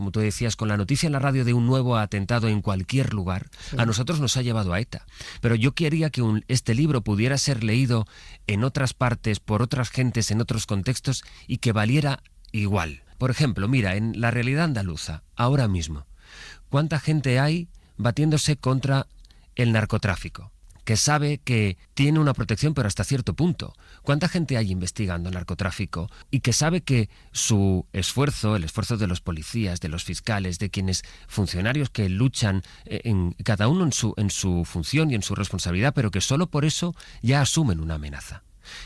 como tú decías, con la noticia en la radio de un nuevo atentado en cualquier lugar, sí, a nosotros nos ha llevado a ETA. Pero yo quería que este libro pudiera ser leído en otras partes, por otras gentes, en otros contextos, y que valiera igual. Por ejemplo, mira, en la realidad andaluza, ahora mismo, ¿cuánta gente hay batiéndose contra el narcotráfico? Que sabe que tiene una protección, pero hasta cierto punto. ¿Cuánta gente hay investigando el narcotráfico y que sabe que su esfuerzo, el esfuerzo de los policías, de los fiscales, de quienes funcionarios que luchan cada uno en su función y en su responsabilidad, pero que solo por eso ya asumen una amenaza?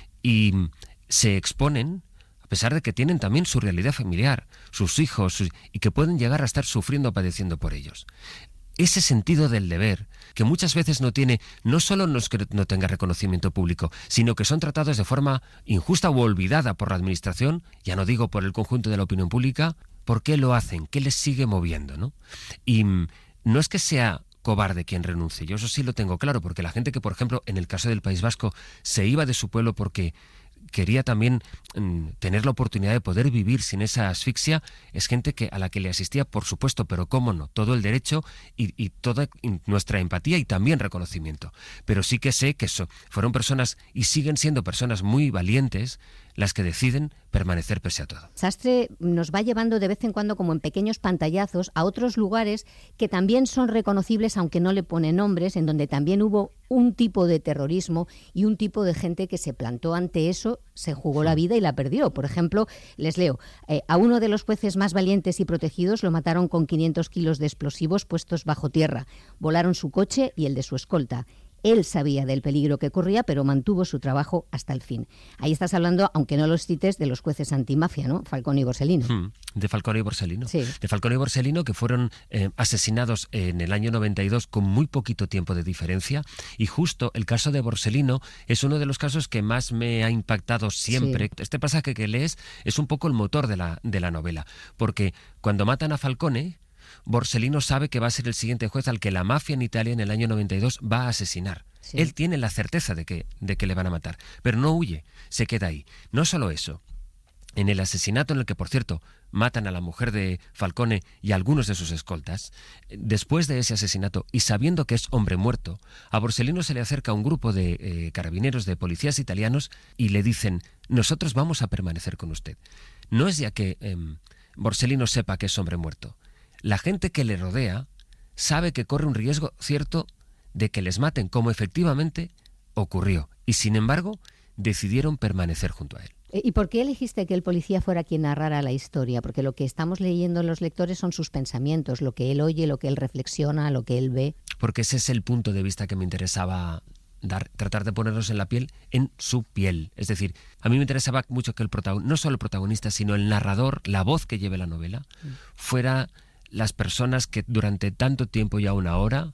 Y se exponen, a pesar de que tienen también su realidad familiar, sus hijos, y que pueden llegar a estar sufriendo o padeciendo por ellos. Ese sentido del deber, que muchas veces no solo no es que no tenga reconocimiento público, sino que son tratados de forma injusta o olvidada por la administración, ya no digo por el conjunto de la opinión pública. ¿Por qué lo hacen? ¿Qué les sigue moviendo, no? Y no es que sea cobarde quien renuncie, yo eso sí lo tengo claro, porque la gente que, por ejemplo, en el caso del País Vasco, se iba de su pueblo porque quería también tener la oportunidad de poder vivir sin esa asfixia, es gente a la que le asistía, por supuesto, pero cómo no, todo el derecho y toda nuestra empatía y también reconocimiento. Pero sí que sé que fueron personas y siguen siendo personas muy valientes las que deciden permanecer pese a todo. Sastre nos va llevando de vez en cuando, como en pequeños pantallazos, a otros lugares que también son reconocibles, aunque no le pone nombres, en donde también hubo un tipo de terrorismo y un tipo de gente que se plantó ante eso, se jugó la vida y la perdió. Por ejemplo, les leo, a uno de los jueces más valientes y protegidos lo mataron con 500 kilos de explosivos puestos bajo tierra. Volaron su coche y el de su escolta. Él sabía del peligro que corría, pero mantuvo su trabajo hasta el fin. Ahí estás hablando, aunque no los cites, de los jueces antimafia, ¿no? Falcone y Borsellino. De Falcone y Borsellino. Sí. De Falcone y Borsellino, que fueron asesinados en el año 92 con muy poquito tiempo de diferencia. Y justo el caso de Borsellino es uno de los casos que más me ha impactado siempre. Sí. Este pasaje que lees es un poco el motor de la novela. Porque cuando matan a Falcone, Borsellino sabe que va a ser el siguiente juez al que la mafia en Italia en el año 92 va a asesinar. Sí. Él tiene la certeza de que le van a matar, pero no huye, se queda ahí. No solo eso, en el asesinato en el que, por cierto, matan a la mujer de Falcone y a algunos de sus escoltas, después de ese asesinato y sabiendo que es hombre muerto, a Borsellino se le acerca un grupo de carabineros, de policías italianos, y le dicen: nosotros vamos a permanecer con usted. No es ya que Borsellino sepa que es hombre muerto. La gente que le rodea sabe que corre un riesgo cierto de que les maten, como efectivamente ocurrió. Y sin embargo, decidieron permanecer junto a él. ¿Y por qué elegiste que el policía fuera quien narrara la historia? Porque lo que estamos leyendo los lectores son sus pensamientos, lo que él oye, lo que él reflexiona, lo que él ve. Porque ese es el punto de vista que me interesaba tratar de ponernos en su piel. Es decir, a mí me interesaba mucho que no solo el protagonista, sino el narrador, la voz que lleve la novela, fuera las personas que durante tanto tiempo y aún ahora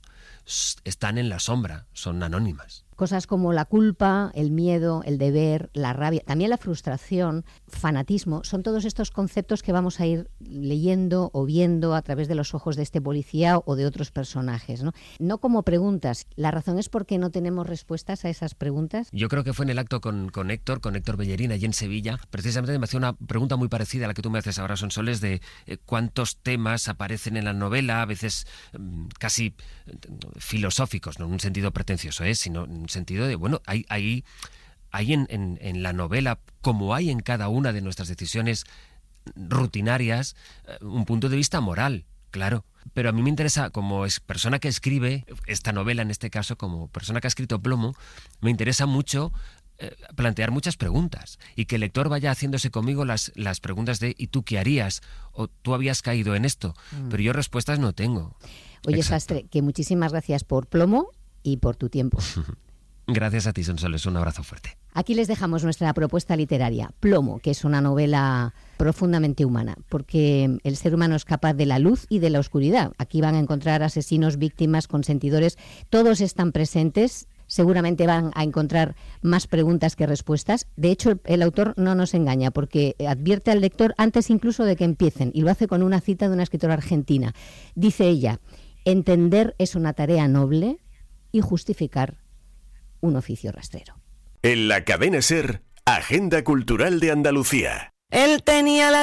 están en la sombra, son anónimas. Cosas como la culpa, el miedo, el deber, la rabia, también la frustración, fanatismo, son todos estos conceptos que vamos a ir leyendo o viendo a través de los ojos de este policía o de otros personajes, ¿no? No como preguntas. ¿La razón es porque no tenemos respuestas a esas preguntas? Yo creo que fue en el acto con Héctor Bellerín, allí en Sevilla. Precisamente me hacía una pregunta muy parecida a la que tú me haces ahora, Sonsoles, de cuántos temas aparecen en la novela, a veces casi filosóficos, no en un sentido pretencioso, sino en un sentido de, bueno, hay en la novela, como hay en cada una de nuestras decisiones rutinarias, un punto de vista moral, claro. Pero a mí me interesa, como persona que escribe esta novela, en este caso, como persona que ha escrito Plomo, me interesa mucho plantear muchas preguntas y que el lector vaya haciéndose conmigo las preguntas de ¿y tú qué harías? O ¿tú habías caído en esto? Pero yo respuestas no tengo. Oye, exacto. Sastre, que muchísimas gracias por Plomo y por tu tiempo. Gracias a ti, Sonsoles. Un abrazo fuerte. Aquí les dejamos nuestra propuesta literaria, Plomo, que es una novela profundamente humana, porque el ser humano es capaz de la luz y de la oscuridad. Aquí van a encontrar asesinos, víctimas, consentidores, todos están presentes. Seguramente van a encontrar más preguntas que respuestas. De hecho, el autor no nos engaña, porque advierte al lector antes incluso de que empiecen, y lo hace con una cita de una escritora argentina. Dice ella: entender es una tarea noble y justificar un oficio rastrero. En la cadena SER, Agenda Cultural de Andalucía. Él tenía la